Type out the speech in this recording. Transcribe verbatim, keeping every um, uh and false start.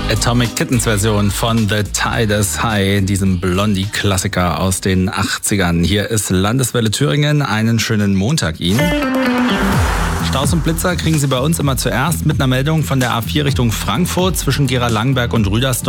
Atomic Kittens Version von The Tide is High, diesem Blondie-Klassiker aus den achtzigern. Hier ist Landeswelle Thüringen. Einen schönen Montag Ihnen. Staus und Blitzer kriegen Sie bei uns immer zuerst mit einer Meldung von der A vier Richtung Frankfurt zwischen Gera-Langenberg und Rüdersdorf.